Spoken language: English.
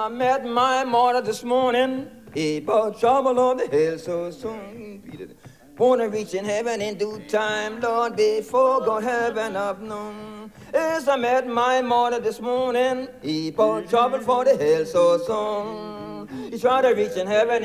I met my mother this morning. He brought trouble on the hill so soon. Wanna reach in heaven in due time, Lord, before God heaven up noon. As I met my mother this morning, he brought trouble for the hill so soon. He tried to reach in heaven